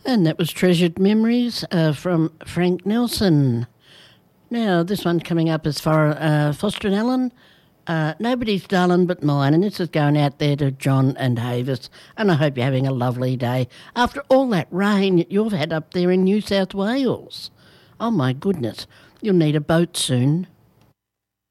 And that was Treasured Memories from Frank Nelson. Now, this one coming up is for Foster and Allen. Nobody's darling but mine, and this is going out there to John and Havis, and I hope you're having a lovely day after all that rain that you've had up there in New South Wales. Oh, my goodness, you'll need a boat soon.